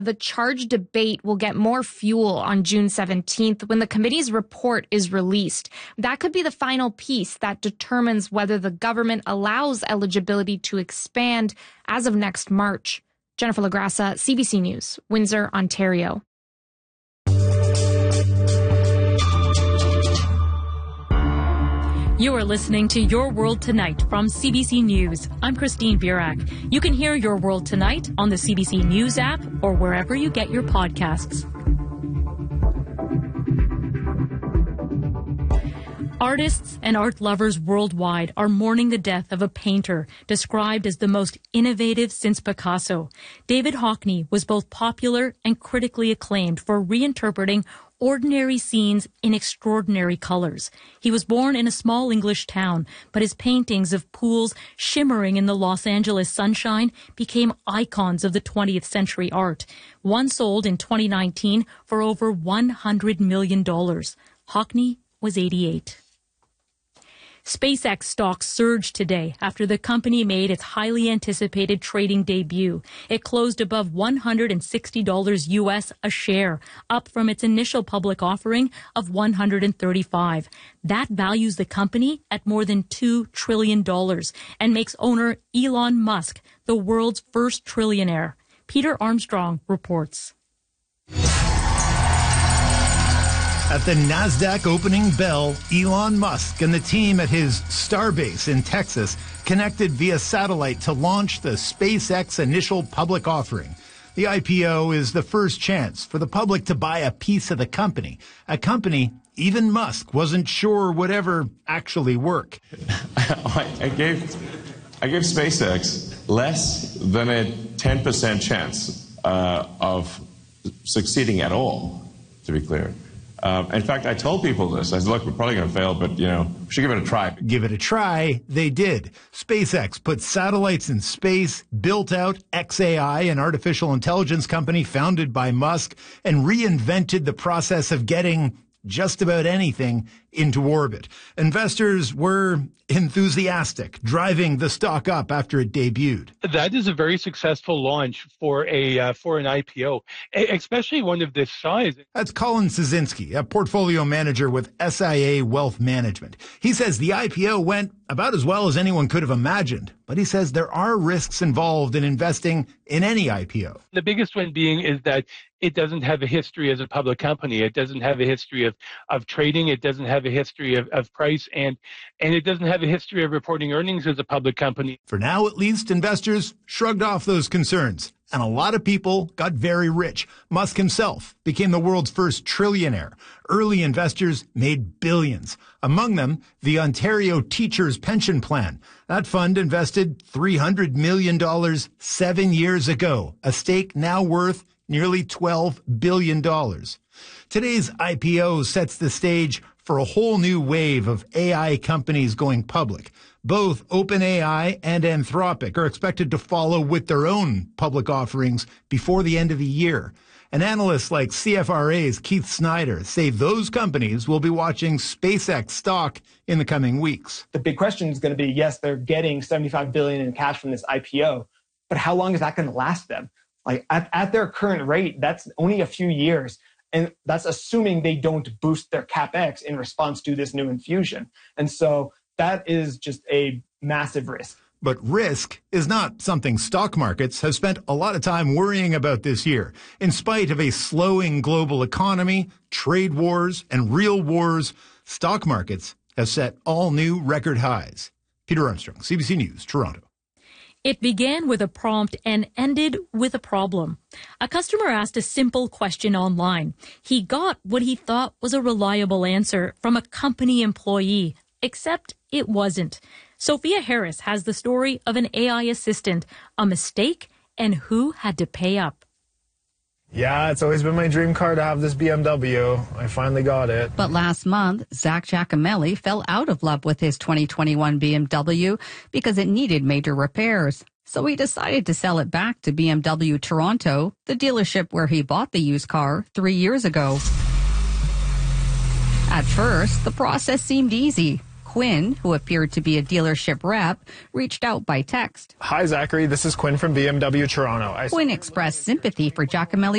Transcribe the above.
The charge debate will get more fuel on June 17th when the committee's report is released. That could be the final piece that determines whether the government allows eligibility to expand as of next March. Jennifer LaGrassa, CBC News, Windsor, Ontario. You are listening to Your World Tonight from CBC News. I'm Christine Burak. You can hear Your World Tonight on the CBC News app or wherever you get your podcasts. Artists and art lovers worldwide are mourning the death of a painter described as the most innovative since Picasso. David Hockney was both popular and critically acclaimed for reinterpreting ordinary scenes in extraordinary colors. He was born in a small English town, but his paintings of pools shimmering in the Los Angeles sunshine became icons of the 20th century art. One sold in 2019 for over $100 million. Hockney was 88. SpaceX stocks surged today after the company made its highly anticipated trading debut. It closed above $160 US a share, up from its initial public offering of $135. That values the company at more than $2 trillion and makes owner Elon Musk the world's first trillionaire. Peter Armstrong reports. At the NASDAQ opening bell, Elon Musk and the team at his Starbase in Texas connected via satellite to launch the SpaceX initial public offering. The IPO is the first chance for the public to buy a piece of the company, a company even Musk wasn't sure would ever actually work. I gave SpaceX less than a 10% chance of succeeding at all, to be clear. In fact, I told people this. I said, look, we're probably going to fail, but, we should give it a try. Give it a try. They did. SpaceX put satellites in space, built out xAI, an artificial intelligence company founded by Musk, and reinvented the process of getting just about anything into orbit. Investors were enthusiastic, driving the stock up after it debuted. That is a very successful launch for an IPO, especially one of this size. That's Colin Szynski, a portfolio manager with SIA Wealth Management. He says the IPO went about as well as anyone could have imagined, but he says there are risks involved in investing in any IPO. The biggest one being is that it doesn't have a history as a public company. It doesn't have a history of trading. It doesn't have a history of price, and it doesn't have a history of reporting earnings as a public company. For now, at least, investors shrugged off those concerns, and a lot of people got very rich. Musk himself became the world's first trillionaire. Early investors made billions. Among them, the Ontario Teachers Pension Plan. That fund invested $300 million 7 years ago, a stake now worth nearly $12 billion. Today's IPO sets the stage for a whole new wave of AI companies going public. Both OpenAI and Anthropic are expected to follow with their own public offerings before the end of the year. And analysts like CFRA's Keith Snyder say those companies will be watching SpaceX stock in the coming weeks. The big question is going to be, yes, they're getting $75 billion in cash from this IPO, but how long is that going to last them? Like at their current rate, that's only a few years. And that's assuming they don't boost their CapEx in response to this new infusion. And so that is just a massive risk. But risk is not something stock markets have spent a lot of time worrying about this year. In spite of a slowing global economy, trade wars, and real wars, stock markets have set all new record highs. Peter Armstrong, CBC News, Toronto. It began with a prompt and ended with a problem. A customer asked a simple question online. He got what he thought was a reliable answer from a company employee, except it wasn't. Sophia Harris has the story of an AI assistant, a mistake, and who had to pay up. Yeah, it's always been my dream car to have this BMW. I finally got it. But last month, Zach Giacomelli fell out of love with his 2021 BMW because it needed major repairs. So he decided to sell it back to BMW Toronto, the dealership where he bought the used car 3 years ago. At first, the process seemed easy. Quinn, who appeared to be a dealership rep, reached out by text. Hi, Zachary. This is Quinn from BMW Toronto. Quinn expressed sympathy for Giacomelli